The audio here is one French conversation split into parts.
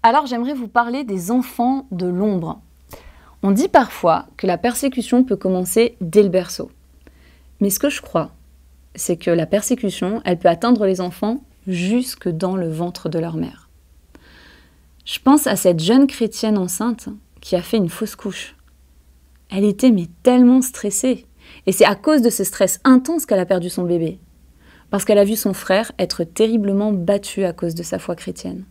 Alors j'aimerais vous parler des enfants de l'ombre. On dit parfois que la persécution peut commencer dès le berceau. Mais ce que je crois, c'est que la persécution, elle peut atteindre les enfants jusque dans le ventre de leur mère. Je pense à cette jeune chrétienne enceinte qui a fait une fausse couche. Elle était tellement stressée. Et c'est à cause de ce stress intense qu'elle a perdu son bébé. Parce qu'elle a vu son frère être terriblement battu à cause de sa foi chrétienne.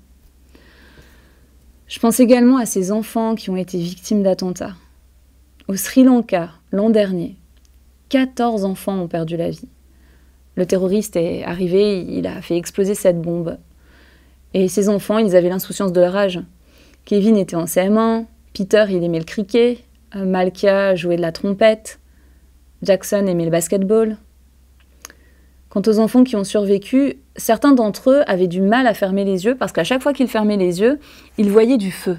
Je pense également à ces enfants qui ont été victimes d'attentats. Au Sri Lanka, l'an dernier, 14 enfants ont perdu la vie. Le terroriste est arrivé, il a fait exploser cette bombe. Et ces enfants, ils avaient l'insouciance de leur âge. Kevin était en CM1, Peter, il aimait le cricket, Malkia jouait de la trompette, Jackson aimait le basketball. Quant aux enfants qui ont survécu, certains d'entre eux avaient du mal à fermer les yeux parce qu'à chaque fois qu'ils fermaient les yeux, ils voyaient du feu.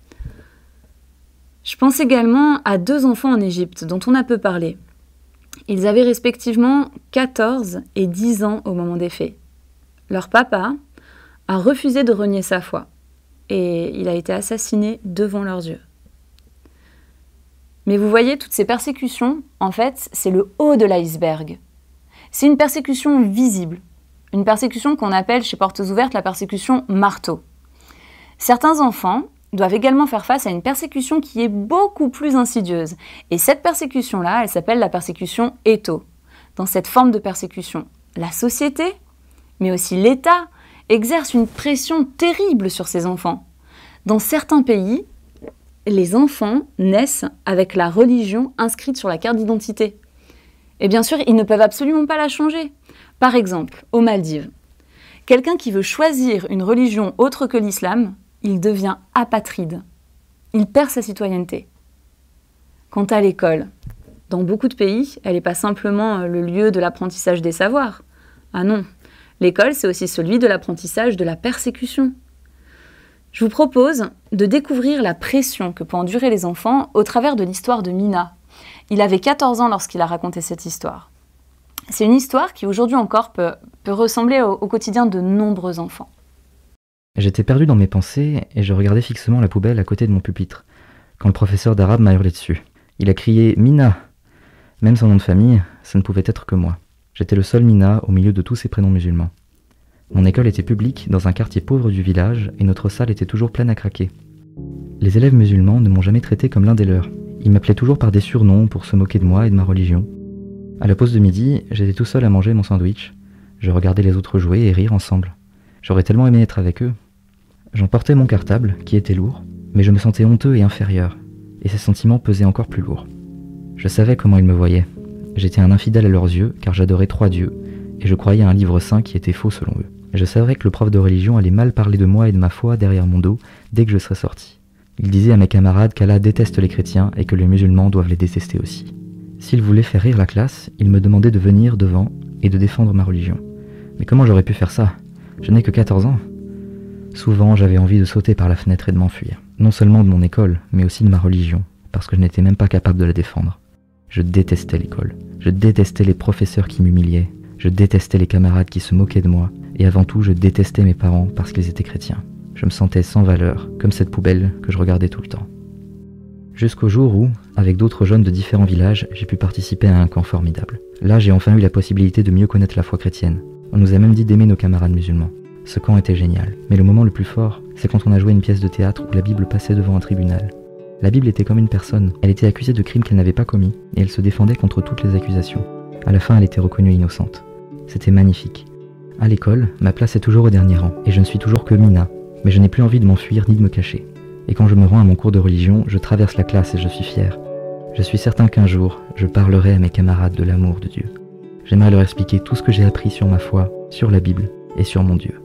Je pense également à 2 enfants en Égypte dont on a peu parlé. Ils avaient respectivement 14 et 10 ans au moment des faits. Leur papa a refusé de renier sa foi et il a été assassiné devant leurs yeux. Mais vous voyez, toutes ces persécutions, en fait, c'est le haut de l'iceberg. C'est une persécution visible, une persécution qu'on appelle chez Portes Ouvertes la persécution marteau. Certains enfants doivent également faire face à une persécution qui est beaucoup plus insidieuse. Et cette persécution-là, elle s'appelle la persécution étau. Dans cette forme de persécution, la société, mais aussi l'État, exerce une pression terrible sur ces enfants. Dans certains pays, les enfants naissent avec la religion inscrite sur la carte d'identité. Et bien sûr, ils ne peuvent absolument pas la changer. Par exemple, aux Maldives, quelqu'un qui veut choisir une religion autre que l'islam, il devient apatride. Il perd sa citoyenneté. Quant à l'école, dans beaucoup de pays, elle n'est pas simplement le lieu de l'apprentissage des savoirs. Ah non, l'école, c'est aussi celui de l'apprentissage de la persécution. Je vous propose de découvrir la pression que peuvent endurer les enfants au travers de l'histoire de Mina. Il avait 14 ans lorsqu'il a raconté cette histoire. C'est une histoire qui aujourd'hui encore peut ressembler au quotidien de nombreux enfants. J'étais perdu dans mes pensées et je regardais fixement la poubelle à côté de mon pupitre, quand le professeur d'arabe m'a hurlé dessus. Il a crié « Mina !» Même son nom de famille, ça ne pouvait être que moi. J'étais le seul Mina au milieu de tous ces prénoms musulmans. Mon école était publique dans un quartier pauvre du village et notre salle était toujours pleine à craquer. Les élèves musulmans ne m'ont jamais traité comme l'un des leurs. Ils m'appelaient toujours par des surnoms pour se moquer de moi et de ma religion. À la pause de midi, j'étais tout seul à manger mon sandwich. Je regardais les autres jouer et rire ensemble. J'aurais tellement aimé être avec eux. J'emportais mon cartable, qui était lourd, mais je me sentais honteux et inférieur, et ces sentiments pesaient encore plus lourd. Je savais comment ils me voyaient. J'étais un infidèle à leurs yeux, car j'adorais 3 dieux, et je croyais à un livre saint qui était faux selon eux. Je savais que le prof de religion allait mal parler de moi et de ma foi derrière mon dos dès que je serais sorti. Il disait à mes camarades qu'Allah déteste les chrétiens et que les musulmans doivent les détester aussi. S'il voulait faire rire la classe, il me demandait de venir devant et de défendre ma religion. Mais comment j'aurais pu faire ça? Je n'ai que 14 ans. Souvent, j'avais envie de sauter par la fenêtre et de m'enfuir. Non seulement de mon école, mais aussi de ma religion, parce que je n'étais même pas capable de la défendre. Je détestais l'école. Je détestais les professeurs qui m'humiliaient. Je détestais les camarades qui se moquaient de moi. Et avant tout, je détestais mes parents parce qu'ils étaient chrétiens. Je me sentais sans valeur, comme cette poubelle que je regardais tout le temps. Jusqu'au jour où, avec d'autres jeunes de différents villages, j'ai pu participer à un camp formidable. Là, j'ai enfin eu la possibilité de mieux connaître la foi chrétienne. On nous a même dit d'aimer nos camarades musulmans. Ce camp était génial. Mais le moment le plus fort, c'est quand on a joué une pièce de théâtre où la Bible passait devant un tribunal. La Bible était comme une personne. Elle était accusée de crimes qu'elle n'avait pas commis, et elle se défendait contre toutes les accusations. À la fin, elle était reconnue innocente. C'était magnifique. À l'école, ma place est toujours au dernier rang, et je ne suis toujours que Mina. Mais je n'ai plus envie de m'enfuir ni de me cacher. Et quand je me rends à mon cours de religion, je traverse la classe et je suis fier. Je suis certain qu'un jour, je parlerai à mes camarades de l'amour de Dieu. J'aimerais leur expliquer tout ce que j'ai appris sur ma foi, sur la Bible et sur mon Dieu.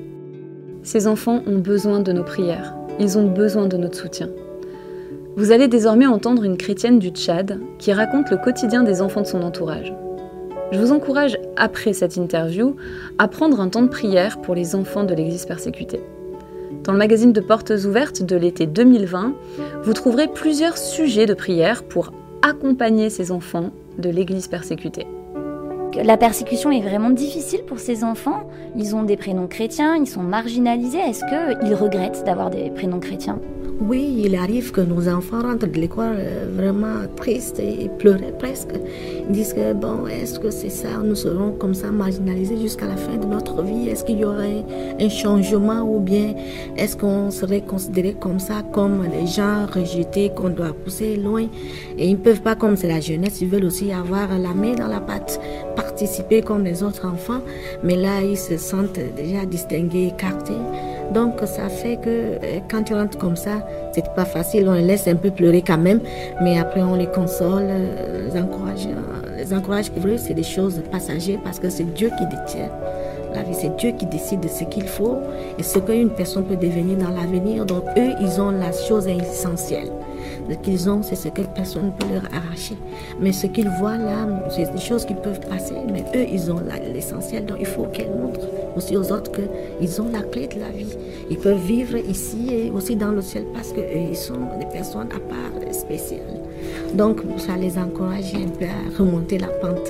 Ces enfants ont besoin de nos prières. Ils ont besoin de notre soutien. Vous allez désormais entendre une chrétienne du Tchad qui raconte le quotidien des enfants de son entourage. Je vous encourage, après cette interview, à prendre un temps de prière pour les enfants de l'Église persécutée. Dans le magazine de Portes Ouvertes de l'été 2020, vous trouverez plusieurs sujets de prière pour accompagner ces enfants de l'Église persécutée. la persécution est vraiment difficile pour ces enfants. Ils ont des prénoms chrétiens, ils sont marginalisés. Est-ce qu'ils regrettent d'avoir des prénoms chrétiens ? Oui, il arrive que nos enfants rentrent de l'école vraiment tristes et pleuraient presque. Ils disent que bon, est-ce que c'est ça, nous serons comme ça marginalisés jusqu'à la fin de notre vie? Est-ce qu'il y aurait un changement ou bien est-ce qu'on serait considéré comme ça, comme des gens rejetés qu'on doit pousser loin? Et ils ne peuvent pas, comme c'est la jeunesse, ils veulent aussi avoir la main dans la pâte, participer comme les autres enfants, mais là ils se sentent déjà distingués, écartés. Donc ça fait que quand tu rentres comme ça, c'est pas facile, on les laisse un peu pleurer quand même, mais après on les console, les encourage pour eux, c'est des choses passagères parce que c'est Dieu qui détient la vie, c'est Dieu qui décide de ce qu'il faut et ce qu'une personne peut devenir dans l'avenir. Donc eux, ils ont la chose essentielle. Ce qu'ils ont, c'est ce que personne ne peut leur arracher. Mais ce qu'ils voient là, c'est des choses qui peuvent passer, mais eux, ils ont l'essentiel. Donc il faut qu'ils montrent aussi aux autres qu'ils ont la clé de la vie. Ils peuvent vivre ici et aussi dans le ciel parce qu'eux, ils sont des personnes à part spéciales. Donc ça les encourage un peu à remonter la pente.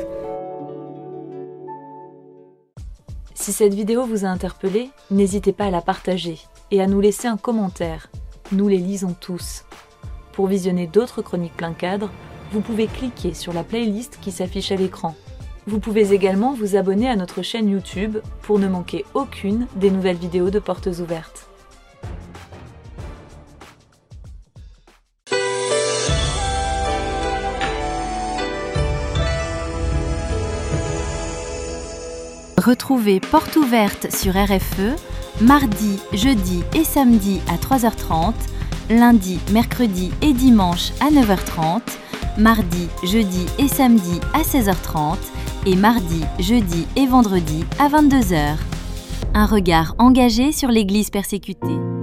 Si cette vidéo vous a interpellé, n'hésitez pas à la partager et à nous laisser un commentaire. Nous les lisons tous. Pour visionner d'autres chroniques plein cadre, vous pouvez cliquer sur la playlist qui s'affiche à l'écran. Vous pouvez également vous abonner à notre chaîne YouTube pour ne manquer aucune des nouvelles vidéos de Portes Ouvertes. Retrouvez Portes Ouvertes sur RFE, mardi, jeudi et samedi à 3h30, lundi, mercredi et dimanche à 9h30, mardi, jeudi et samedi à 16h30 et mardi, jeudi et vendredi à 22h. Un regard engagé sur l'Église persécutée.